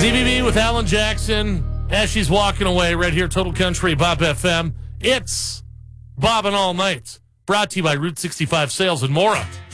ZBB with Alan Jackson as she's walking away right here, Total Country, Bob FM. It's Bob and All Night, brought to you by Route 65 Sales and Mora.